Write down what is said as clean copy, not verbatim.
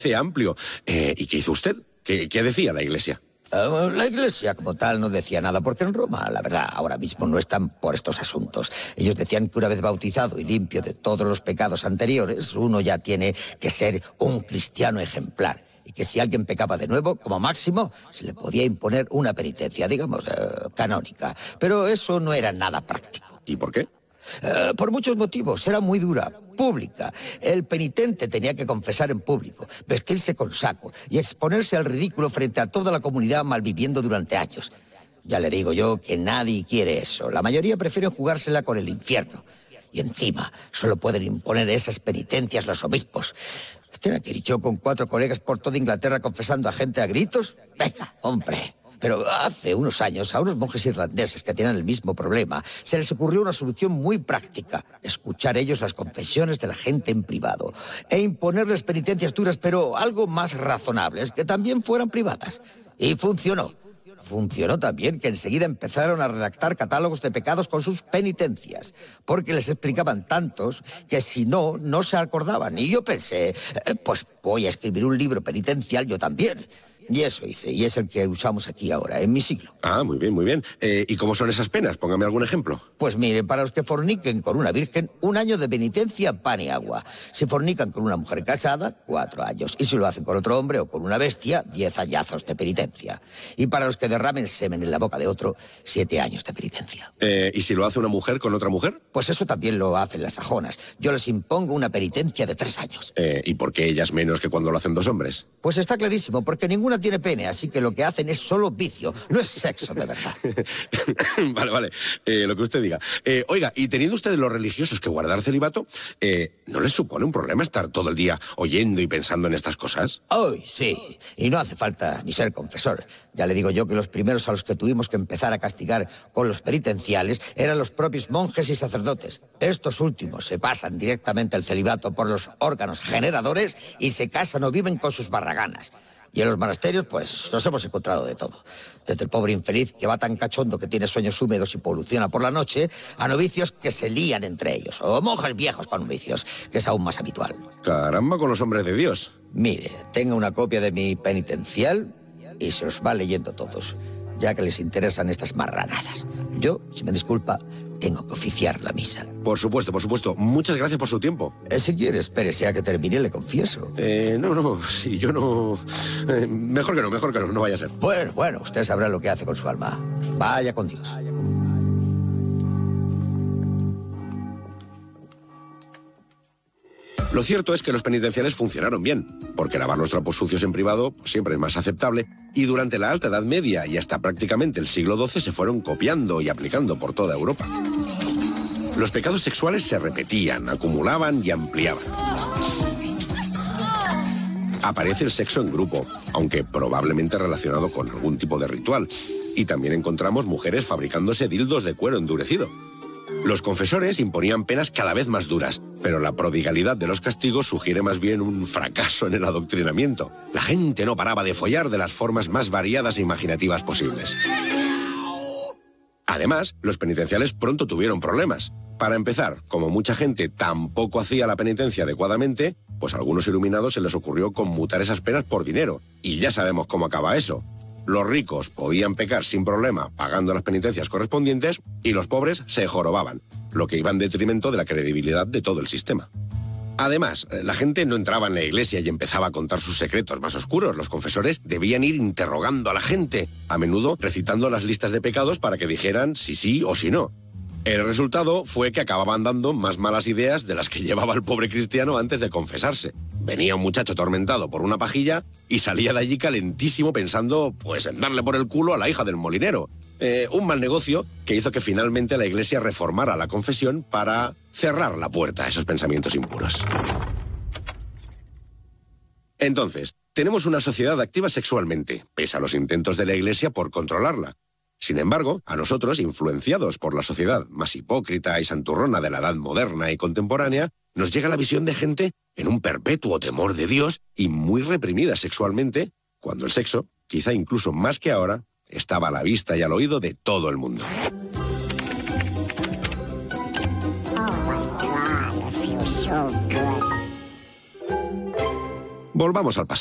amplio. ¿Y qué hizo usted? ¿Qué decía la Iglesia? La Iglesia como tal no decía nada, porque en Roma, la verdad, ahora mismo no están por estos asuntos. Ellos decían que una vez bautizado y limpio de todos los pecados anteriores, uno ya tiene que ser un cristiano ejemplar. Y que si alguien pecaba de nuevo, como máximo, se le podía imponer una penitencia, digamos, canónica. Pero eso no era nada práctico. ¿Y por qué? Por muchos motivos. Era muy dura, pública. El penitente tenía que confesar en público, vestirse con saco y exponerse al ridículo frente a toda la comunidad malviviendo durante años. Ya le digo yo que nadie quiere eso. La mayoría prefiere jugársela con el infierno. Y encima, solo pueden imponer esas penitencias los obispos. ¿Tiene que ir yo con 4 colegas por toda Inglaterra confesando a gente a gritos? Venga, hombre. Pero hace unos años, a unos monjes irlandeses que tenían el mismo problema, se les ocurrió una solución muy práctica: escuchar ellos las confesiones de la gente en privado e imponerles penitencias duras, pero algo más razonables, que también fueran privadas. Y funcionó. Funcionó también que enseguida empezaron a redactar catálogos de pecados con sus penitencias, porque les explicaban tantos que si no, no se acordaban. Y yo pensé, pues voy a escribir un libro penitencial yo también. Y eso hice, y es el que usamos aquí ahora, en mi siglo. Ah, muy bien, muy bien. ¿Y cómo son esas penas? Póngame algún ejemplo. Pues mire, para los que forniquen con una virgen, 1 año de penitencia, pan y agua. Si fornican con una mujer casada, 4 años. Y si lo hacen con otro hombre o con una bestia, 10 añazos de penitencia. Y para los que derramen semen en la boca de otro, 7 años de penitencia. ¿Y si lo hace una mujer con otra mujer? Pues eso también lo hacen las sajonas. Yo les impongo una penitencia de 3 años. ¿Y por qué ellas menos que cuando lo hacen 2 hombres? Pues está clarísimo, porque ninguna tiene pene, así que lo que hacen es solo vicio, no es sexo de verdad. Vale, lo que usted diga. Oiga, y teniendo ustedes los religiosos que guardar celibato, ¿no les supone un problema estar todo el día oyendo y pensando en estas cosas? ¡Ay, sí! Y no hace falta ni ser confesor. Ya le digo yo que los primeros a los que tuvimos que empezar a castigar con los penitenciales eran los propios monjes y sacerdotes. Estos últimos se pasan directamente el celibato por los órganos generadores y se casan o viven con sus barraganas. Y en los monasterios, pues, nos hemos encontrado de todo. Desde el pobre infeliz que va tan cachondo que tiene sueños húmedos y poluciona por la noche, a novicios que se lían entre ellos, o monjes viejos con novicios, que es aún más habitual. Caramba, con los hombres de Dios. Mire, tenga una copia de mi penitencial y se los va leyendo todos, ya que les interesan estas marranadas. Yo, si me disculpa, tengo que oficiar la misa. Por supuesto. Muchas gracias por su tiempo. Si quiere, espérese a que termine, le confieso. No, si yo no... mejor que no vaya a ser. Bueno, usted sabrá lo que hace con su alma. Vaya con Dios. Lo cierto es que los penitenciales funcionaron bien, porque lavar los trapos sucios en privado siempre es más aceptable, y durante la Alta Edad Media y hasta prácticamente el siglo XII se fueron copiando y aplicando por toda Europa. Los pecados sexuales se repetían, acumulaban y ampliaban. Aparece el sexo en grupo, aunque probablemente relacionado con algún tipo de ritual, y también encontramos mujeres fabricándose dildos de cuero endurecido. Los confesores imponían penas cada vez más duras, pero la prodigalidad de los castigos sugiere más bien un fracaso en el adoctrinamiento. La gente no paraba de follar de las formas más variadas e imaginativas posibles. Además, los penitenciales pronto tuvieron problemas. Para empezar, como mucha gente tampoco hacía la penitencia adecuadamente, pues a algunos iluminados se les ocurrió conmutar esas penas por dinero. Y ya sabemos cómo acaba eso. Los ricos podían pecar sin problema pagando las penitencias correspondientes y los pobres se jorobaban, lo que iba en detrimento de la credibilidad de todo el sistema. Además, la gente no entraba en la iglesia y empezaba a contar sus secretos más oscuros. Los confesores debían ir interrogando a la gente, a menudo recitando las listas de pecados para que dijeran si sí o si no. El resultado fue que acababan dando más malas ideas de las que llevaba el pobre cristiano antes de confesarse. Venía un muchacho atormentado por una pajilla y salía de allí calentísimo pensando, pues, en darle por el culo a la hija del molinero. Un mal negocio que hizo que finalmente la iglesia reformara la confesión para cerrar la puerta a esos pensamientos impuros. Entonces, tenemos una sociedad activa sexualmente, pese a los intentos de la iglesia por controlarla. Sin embargo, a nosotros, influenciados por la sociedad más hipócrita y santurrona de la edad moderna y contemporánea, nos llega la visión de gente en un perpetuo temor de Dios y muy reprimida sexualmente, cuando el sexo, quizá incluso más que ahora, estaba a la vista y al oído de todo el mundo. Volvamos al pasado.